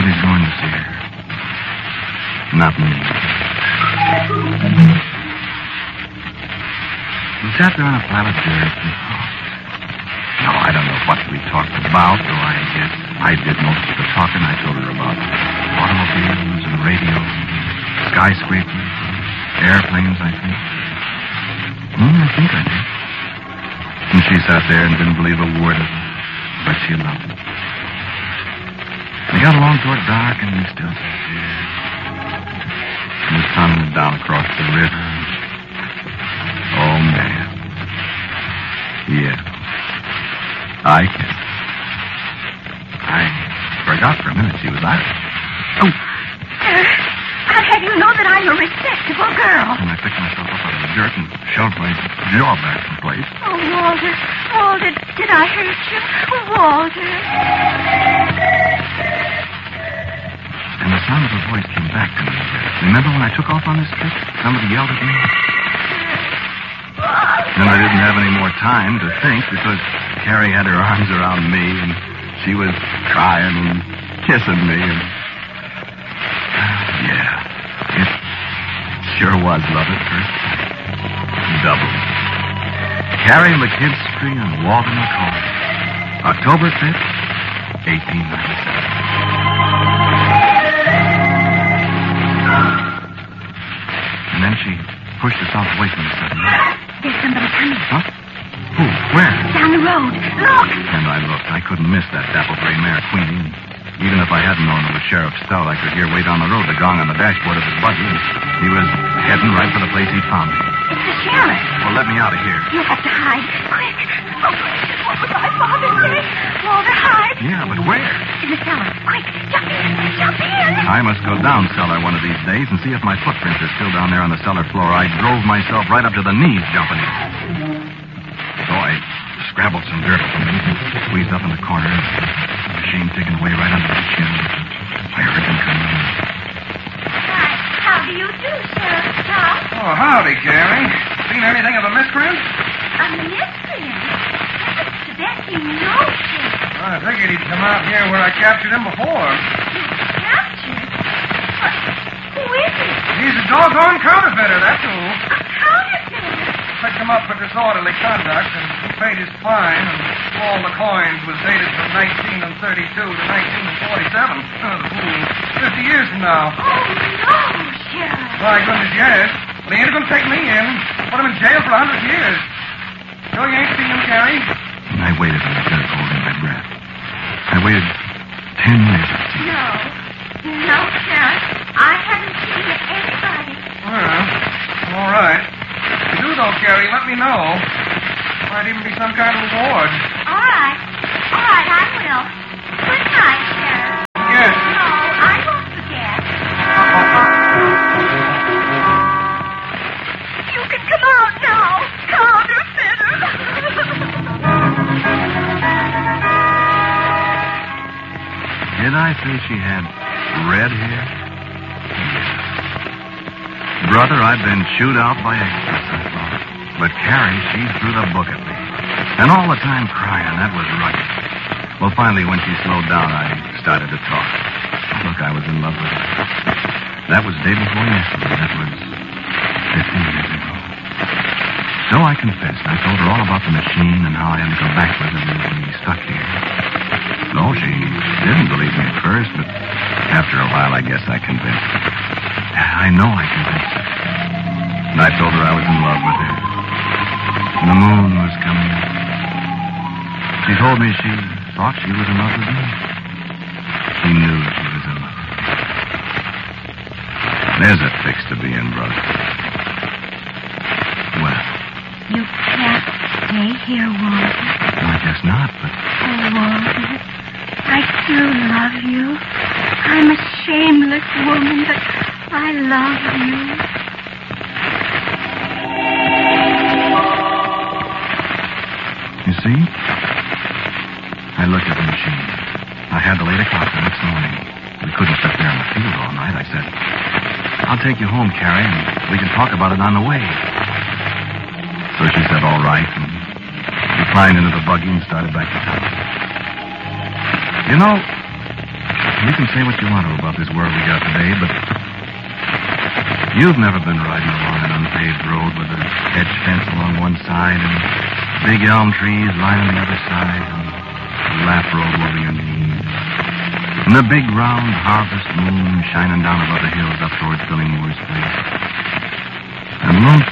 Somebody's going to see her. Not me. We sat there on a pile of dirt and talked. No, I don't know what we talked about, though I guess I did most of the talking. I told her about automobiles and radios, skyscrapers, airplanes, I think. I think I did. And she sat there and didn't believe a word of it, but she loved it. We got along toward dark, and we still sat there. And the sun went down across the river. Oh, man. Yeah. I forgot for a minute she was Irish. Oh. I'll have you know that I'm a respectable girl. And I picked myself up out of the dirt and shoved my jaw back in place. Oh, Walter, did I hurt you? Oh, Walter. And the sound of her voice came back to me. Remember when I took off on this trip? Somebody yelled at me. Then I didn't have any more time to think because Carrie had her arms around me and she was crying and kissing me. And yeah, it sure was love at first sight. Double. Carrie McKinstry and Walter McCall. October 5th, 1897. And then she pushed herself away from me suddenly. There's somebody coming. Huh? Who? Where? Down the road. Look. And I looked. I couldn't miss that dapple-gray mare, Queenie. Even if I hadn't known it was Sheriff Stout, I could hear way down the road the gong on the dashboard of his buggy. He was heading right for the place he'd found me. It's the sheriff. Well, let me out of here. You have to hide. Quick. Oh, what would my father say? Walter, hide. Yeah, but where? In the cellar. Quick, jump in. I must go down cellar one of these days and see if my footprints are still down there on the cellar floor. I drove myself right up to the knees jumping in. So I scrabbled some dirt from me and squeezed up in the corner. The machine taken away right under the chin. I heard them come in. Hi, how do you do, Sheriff Stout? Oh, howdy, Carrie. Seen anything of a miscreant? A miscreant? To bet you know, Sheriff. I figured he'd come out here where I captured him before. Captured? What? Who is he? He's a doggone counterfeiter, that's who. A counterfeiter? Picked him up for disorderly conduct, and he paid his fine, and all the coins was dated from 1932 to 1947. Oh, the fool. 50 years from now. Oh, no, Sheriff. My goodness, yes. But he ain't going to take me in. Put him in jail for 100 years. Sure you ain't seen him, Carrie? And I waited in the dirt, holding my breath. I waited 10 years. No, Sheriff. I haven't seen anybody. Well, all right. If you do, though, Carrie, let me know. Might even be some kind of reward. All right, I will. Good night, Sheriff. Yes. No, I won't forget. You can come out now, counterfeiter. Did I say she had red hair? Yes. Brother, I've been chewed out by extras, I thought. But Carrie, she threw the book at me. And all the time crying. That was rugged. Well, finally, when she slowed down, I started to talk. Look, I was in love with her. That was day before yesterday. That was 15 years ago. So I confessed. I told her all about the machine and how I had to go back with her when we stuck here. No, she didn't believe me at first, but after a while, I guess I convinced her. I know I convinced her. And I told her I was in love with her. And the moon was coming up. She told me she thought she was in love with me. She knew she was in love with me. There's a fix to be in, brother. Well. You can't stay here, Walter. I guess not, but... Oh, Walter, I do love you. I'm a shameless woman, but I love you. You see? I looked at the machine. I had the 8 o'clock the next morning. We couldn't sit there in the field all night. I said, I'll take you home, Carrie, and we can talk about it on the way. So she said, all right, and we climbed into the buggy and started back to town. You know, you can say what you want to about this world we got today, but you've never been riding along an unpaved road with a hedge fence along one side and big elm trees lining the other side and a lap robe over your knees. And the big round harvest moon shining down above the hills up towards Billy Moore's place. And Lone